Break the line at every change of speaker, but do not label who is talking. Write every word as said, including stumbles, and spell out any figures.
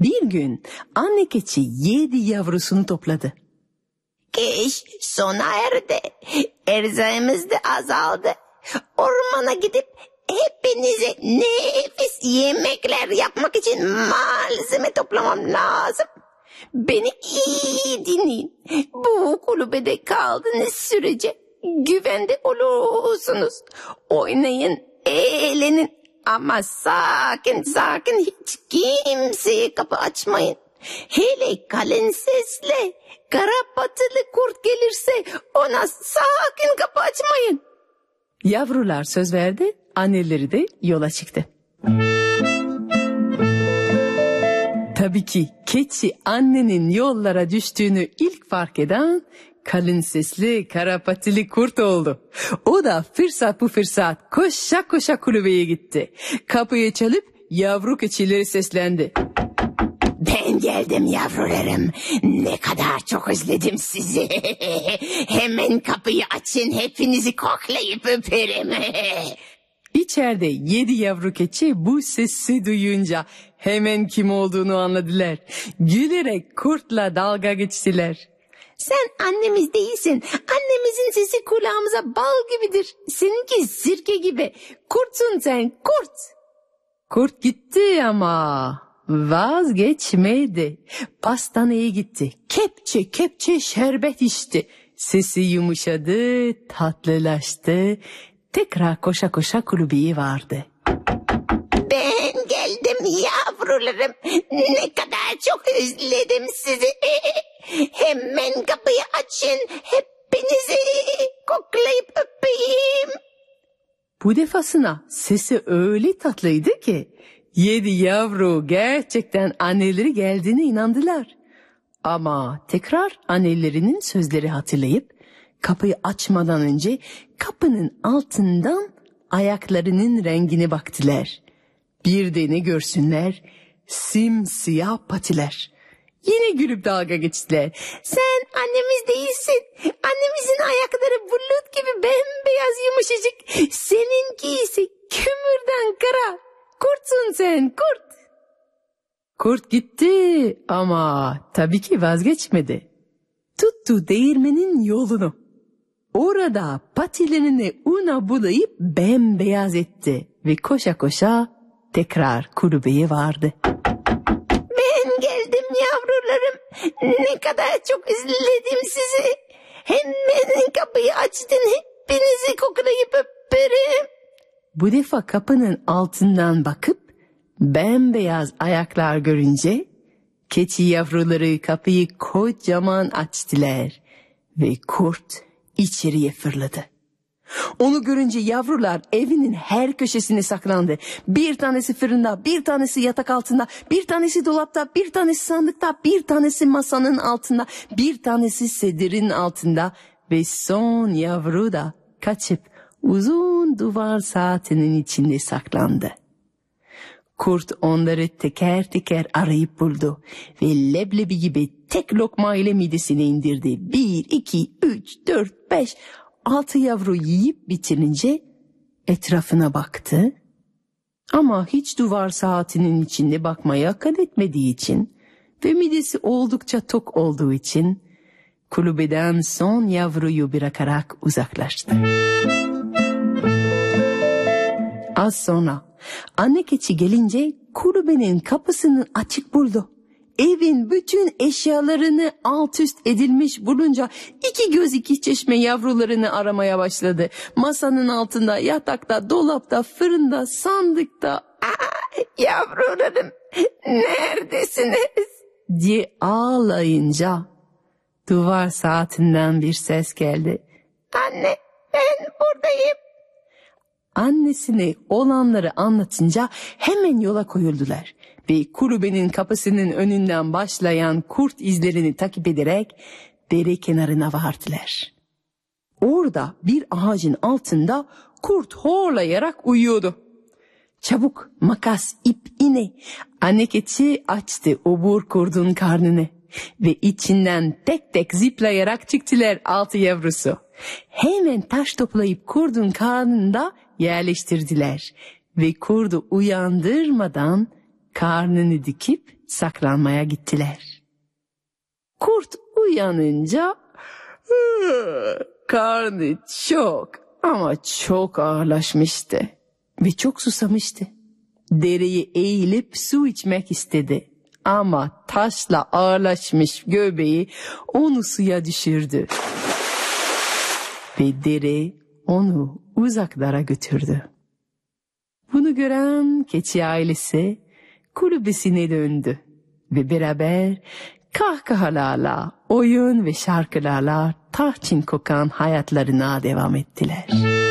Bir gün anne keçi yedi yavrusunu topladı.
Kış sona erdi. Erzağımız da azaldı. Ormana gidip hepinize nefis yemekler yapmak için malzeme toplamam lazım. Beni iyi dinleyin. Bu kulübede kaldığınız sürece güvende olursunuz. Oynayın, eğlenin ama sakın sakın hiç kimseye kapı açmayın. Hele kalın sesle karapatılı kurt gelirse ona sakın kapı açmayın.
Yavrular söz verdi, anneleri de yola çıktı. Tabii ki keçi annenin yollara düştüğünü ilk fark eden kalın sesli karapatili kurt oldu. O da fırsat bu fırsat koşa koşa kulübeye gitti. Kapıyı çalıp yavru keçileri seslendi.
Ben geldim yavrularım. Ne kadar çok özledim sizi. Hemen kapıyı açın, hepinizi koklayıp öperim.
İçeride yedi yavru keçi bu sesi duyunca hemen kim olduğunu anladılar. Gülerek kurtla dalga geçtiler.
Sen annemiz değilsin. Annemizin sesi kulağımıza bal gibidir. Seninki sirke gibi. Kurtsun sen, kurt.
Kurt gitti ama vazgeçmedi. Pastaneye gitti. Kepçe kepçe şerbet içti. Sesi yumuşadı, tatlılaştı. Tekrar koşa koşa kulübeye vardı.
Ben geldim yavrularım. Ne kadar çok özledim sizi. Hemen kapıyı açın. Hepinizi koklayıp öpeyim.
Bu defasına sesi öyle tatlıydı ki yedi yavru gerçekten anneleri geldiğine inandılar. Ama tekrar annelerinin sözleri hatırlayıp kapıyı açmadan önce kapının altından ayaklarının rengine baktılar. Bir de ne görsünler? Simsiyah patiler. Yine gülüp dalga geçtiler.
Sen annemiz değilsin. Annemizin ayakları bulut gibi bembeyaz yumuşacık. Seninki ise kömürden kara. Kurtsun sen, kurt.
Kurt gitti ama tabii ki vazgeçmedi. Tuttu değirmenin yolunu. Orada patilerini una bulayıp bembeyaz etti ve koşa koşa tekrar kulübeye vardı.
Ben geldim yavrularım. Ne kadar çok özledim sizi. Hemen kapıyı açtın, hepinizi koklayıp öperim.
Bu defa kapının altından bakıp bembeyaz ayaklar görünce keçi yavruları kapıyı kocaman açtılar ve kurt içeriye fırladı. Onu görünce yavrular evinin her köşesine saklandı. Bir tanesi fırında, bir tanesi yatak altında, bir tanesi dolapta, bir tanesi sandıkta, bir tanesi masanın altında, bir tanesi sedirin altında ve son yavru da kaçıp uzun duvar saatinin içinde saklandı. Kurt onları teker teker arayıp buldu ve leblebi gibi tek lokma ile midesine indirdi. Bir, iki, üç, dört, beş, altı yavru yiyip bitirince etrafına baktı. Ama hiç duvar saatinin içinde bakmaya akıl etmediği için ve midesi oldukça tok olduğu için kulübeden son yavruyu bırakarak uzaklaştı. Az sonra anne keçi gelince kulübenin kapısını açık buldu. Evin bütün eşyalarını alt üst edilmiş bulunca iki göz iki çeşme yavrularını aramaya başladı. Masanın altında, yatakta, dolapta, fırında, sandıkta.
Aa, yavrularım neredesiniz
diye ağlayınca duvar saatinden bir ses geldi.
Anne, ben buradayım.
Annesine olanları anlatınca hemen yola koyuldular ve kulübenin kapısının önünden başlayan kurt izlerini takip ederek dere kenarına vardılar. Orada bir ağacın altında kurt horlayarak uyuyordu. Çabuk makas, ip, iğne. Anne keçi açtı obur kurdun karnını ve içinden tek tek zıplayarak çıktılar altı yavrusu. Hemen taş toplayıp kurdun karnında yerleştirdiler ve kurdu uyandırmadan karnını dikip saklanmaya gittiler. Kurt uyanınca karnı çok ama çok ağırlaşmıştı ve çok susamıştı. Dereye eğilip su içmek istedi ama taşla ağırlaşmış göbeği onu suya düşürdü. Ve dere onu uzaklara götürdü. Bunu gören keçi ailesi kulübesine döndü ve beraber kahkahalarla, oyun ve şarkılarla tahçin kokan hayatlarına devam ettiler.